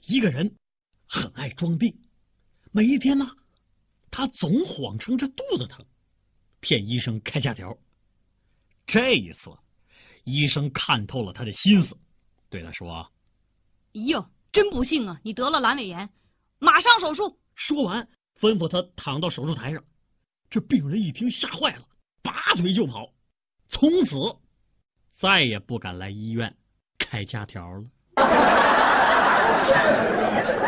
一个人很爱装病，每一天呢，他总谎称着肚子疼，骗医生开假条。这一次，医生看透了他的心思，对他说：“ 哎呦，真不幸啊，你得了阑尾炎，马上手术。” 说完，吩咐他躺到手术台上。这病人一听吓坏了，拔腿就跑，从此再也不敢来医院开假条了。